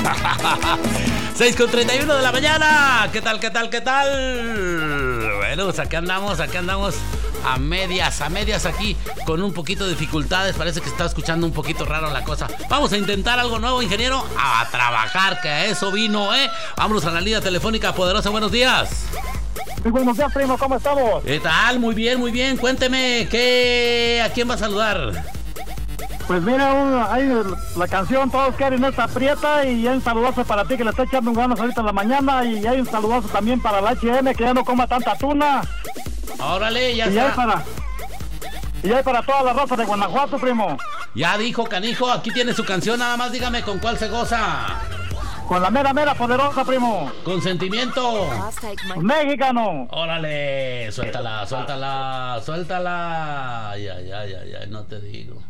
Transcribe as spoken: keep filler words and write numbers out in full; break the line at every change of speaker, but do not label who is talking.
seis con treinta y uno de la mañana. ¿Qué tal, qué tal, qué tal? Bueno, pues aquí andamos, aquí andamos a medias, a medias aquí con un poquito de dificultades. Parece que está escuchando un poquito raro la cosa. Vamos a intentar algo nuevo, ingeniero. A trabajar, que a eso vino, ¿eh? Vámonos a la línea telefónica poderosa. Buenos días.
Muy buenos días, primo. ¿Cómo estamos?
¿Qué tal? Muy bien, muy bien. Cuénteme, ¿qué... ¿a quién va a saludar?
Pues mira, un, hay la canción Todos quieren esta prieta, y hay un saludazo para ti que le está echando ganas ahorita en la mañana, y hay un saludazo también para la H M que ya no coma tanta tuna.
Órale, ya
y
está.
Hay para, y hay para toda la raza de Guanajuato, primo.
Ya dijo, canijo, aquí tiene su canción, nada más dígame con cuál se goza.
Con la mera, mera poderosa, primo.
Con sentimiento.
Mexicano.
Órale, suéltala, suéltala, suéltala. Ay, ay, ay, ay, ay, no te digo.